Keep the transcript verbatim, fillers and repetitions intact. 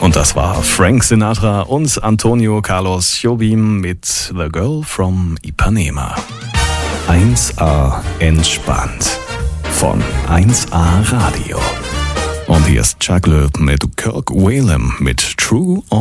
Und das war Frank Sinatra und Antonio Carlos Jobim mit The Girl from Ipanema. eins A entspannt von eins A Radio. Und hier ist Chuck Loeb mit Kirk Whalum mit True